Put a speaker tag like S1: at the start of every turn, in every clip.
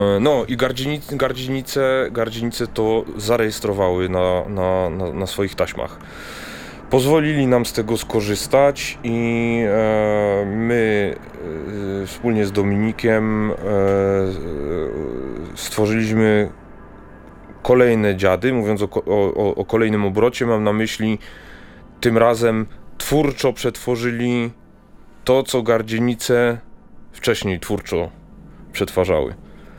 S1: No i Gardzienice to zarejestrowały na swoich taśmach. Pozwolili nam z tego skorzystać i my wspólnie z Dominikiem stworzyliśmy kolejne dziady. Mówiąc o kolejnym obrocie, mam na myśli tym razem twórczo przetworzyli to, co Gardzienice wcześniej twórczo przetwarzały.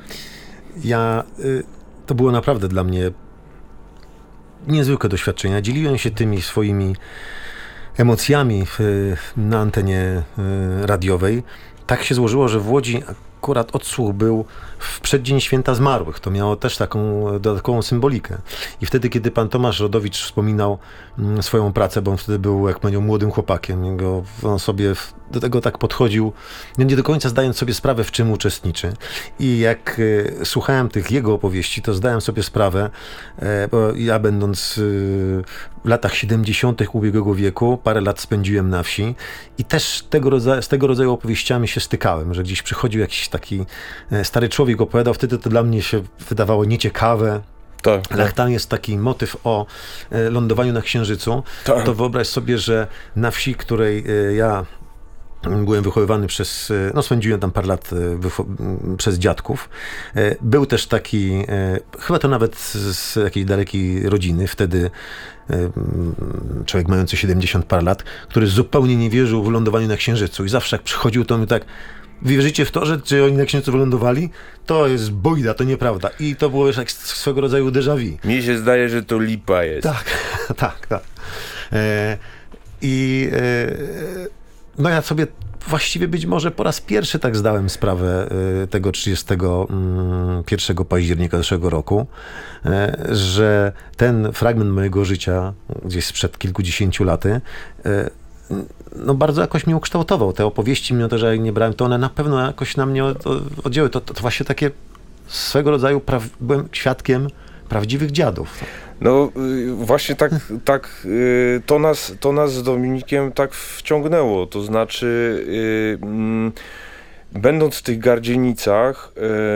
S2: To było naprawdę dla mnie niezwykłe doświadczenia. Dzieliłem się tymi swoimi emocjami na antenie radiowej. Tak się złożyło, że w Łodzi akurat odsłuch był w przeddzień Święta Zmarłych. To miało też taką dodatkową symbolikę. I wtedy, kiedy pan Tomasz Rodowicz wspominał swoją pracę, bo on wtedy był, jak powiedział, młodym chłopakiem. On sobie do tego tak podchodził, nie do końca zdając sobie sprawę, w czym uczestniczy. I jak słuchałem tych jego opowieści, to zdałem sobie sprawę, bo ja będąc w latach 70. ubiegłego wieku, parę lat spędziłem na wsi i też z tego rodzaju opowieściami się stykałem, że gdzieś przychodził jakiś taki stary człowiek, opowiadał, wtedy to dla mnie się wydawało nieciekawe. Tak. Ale jak tam jest taki motyw o lądowaniu na Księżycu, to wyobraź sobie, że na wsi, której ja byłem wychowywany spędziłem tam parę lat przez dziadków. Był też taki, chyba to nawet z jakiejś dalekiej rodziny, wtedy człowiek mający 70 parę lat, który zupełnie nie wierzył w lądowaniu na Księżycu i zawsze jak przychodził, to mi tak: wy wierzycie w to, że czy oni na Księżycu wylądowali? To jest bojda, to nieprawda. I to było już jak swego rodzaju déjà vu.
S1: Mi się zdaje, że to lipa jest.
S2: Tak. No ja sobie właściwie być może po raz pierwszy tak zdałem sprawę tego 31 października zeszłego roku, że ten fragment mojego życia, gdzieś sprzed kilkudziesięciu laty, no bardzo jakoś mnie ukształtował. Te opowieści, mimo to, że nie brałem, to one na pewno jakoś na mnie oddziały. To właśnie takie swego rodzaju byłem świadkiem prawdziwych dziadów.
S1: No właśnie tak to nas z Dominikiem tak wciągnęło. To znaczy będąc w tych Gardzienicach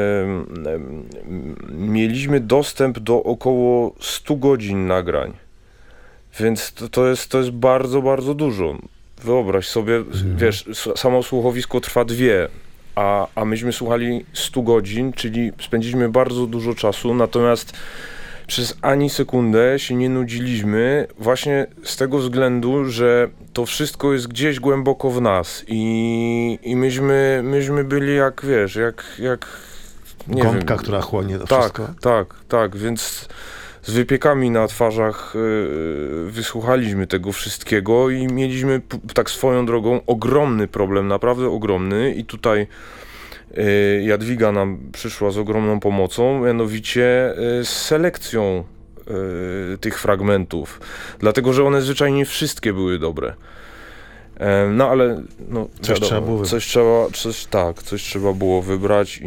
S1: mieliśmy dostęp do około 100 godzin nagrań. Więc to jest bardzo, bardzo dużo. Wyobraź sobie, wiesz, samo słuchowisko trwa 2, a myśmy słuchali 100 godzin, czyli spędziliśmy bardzo dużo czasu, natomiast przez ani sekundę się nie nudziliśmy, właśnie z tego względu, że to wszystko jest gdzieś głęboko w nas i myśmy byli jak, wiesz, jak nie
S2: gąbka,
S1: wiem,
S2: która chłonie to wszystko.
S1: Tak, więc z wypiekami na twarzach wysłuchaliśmy tego wszystkiego i mieliśmy tak swoją drogą ogromny problem, naprawdę ogromny, i tutaj Jadwiga nam przyszła z ogromną pomocą, mianowicie z selekcją tych fragmentów, dlatego że one zwyczajnie wszystkie były dobre. No ale
S2: coś trzeba było wybrać.
S1: Coś trzeba było wybrać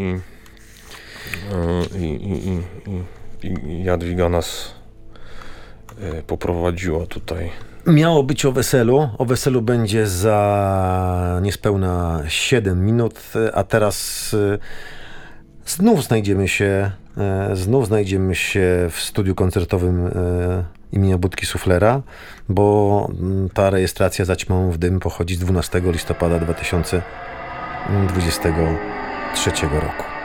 S1: i Jadwiga nas poprowadziła tutaj.
S2: Miało być o weselu. O weselu będzie za niespełna 7 minut, a teraz znów znajdziemy się w studiu koncertowym imienia Budki Suflera, bo ta rejestracja Zaćmą w dym pochodzi z 12 listopada 2023 roku.